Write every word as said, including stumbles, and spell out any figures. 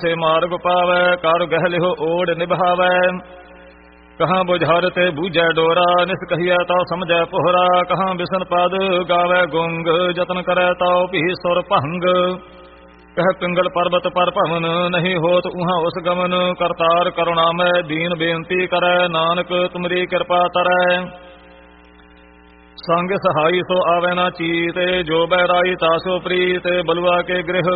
ਸੇ ਮਾਰਗ ਪਾਵੈ, ਕਰ ਗਹਿ ਲਿਹੁ ਓੜ ਨਿਭਾਵੈ। ਕਹਾਂ ਬੁਝਾਰ ਤੇ ਬੂਝੈ ਡੋਰਾ, ਨਿਸ ਕਹੀਐ ਤਾ ਸਮਝੈ ਪੋਹਰਾ। ਕਹਾਂ ਬਿਸਨ ਪਦ ਗਾਵੈ ਗੁੰਗ, ਜਤਨ ਕਰੈ ਤਾਉ ਭੀ ਸੁਰ ਭੰਗ। ਕਹਿ ਪਿੰਗਲ ਪਰਬਤ ਪਰ ਭਵਨ, ਨਹੀਂ ਹੋਤ ਉਹਾਂ ਉਸ ਗਮਨ। ਕਰਤਾਰ ਕਰੁਣਾਮੈ ਦੀਨ ਬੇਨਤੀ ਕਰੈ, ਨਾਨਕ ਤੁਮਰੀ ਕਿਰਪਾ ਤਰੈ। ਸੰਗ ਸਹਾਈ ਸੋ ਆਵੈ ਨਾ ਚੀਤ, ਜੋ ਬੈਰਾਈ ਤਾਸੋ ਪ੍ਰੀਤ। ਬਲੁਆ ਕੇ ਗ੍ਰਹਿ